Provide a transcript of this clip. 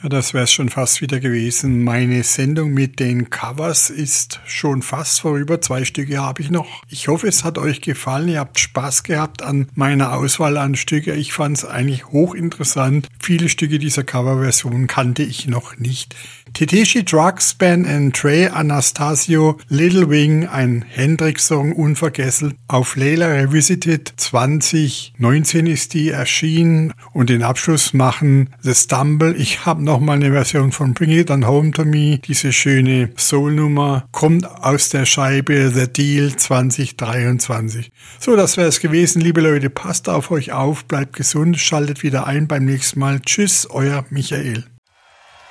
Ja, das wäre es schon fast wieder gewesen. Meine Sendung mit den Covers ist schon fast vorüber. 2 Stücke habe ich noch. Ich hoffe, es hat euch gefallen. Ihr habt Spaß gehabt an meiner Auswahl an Stücke. Ich fand es eigentlich hochinteressant. Viele Stücke dieser Coverversion kannte ich noch nicht. Tedeschi Trucks Band and Trey Anastasio Little Wing, ein Hendrix-Song, unvergessen. Auf Layla Revisited 2019 ist die erschienen und den Abschluss machen The Stumble. Ich habe noch mal eine Version von Bring It On Home To Me. Diese schöne Soul-Nummer kommt aus der Scheibe The Deal 2023. So, das wäre es gewesen, liebe Leute. Passt auf euch auf, bleibt gesund, schaltet wieder ein beim nächsten Mal. Tschüss, euer Michael.